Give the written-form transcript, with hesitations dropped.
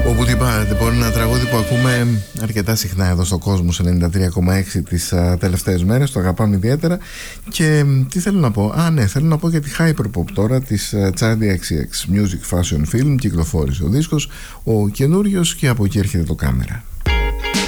Λοιπόν, ένα τραγούδι που ακούμε αρκετά συχνά εδώ στο κόσμο, 93,6 τις τελευταίες μέρες, το αγαπάμε ιδιαίτερα. Και τι θέλω να πω? Θέλω να πω για τη Hyperpop τώρα της Charli XCX. Music Fashion Film, κυκλοφόρησε ο δίσκος, ο καινούριος, και από εκεί έρχεται το κάμερα.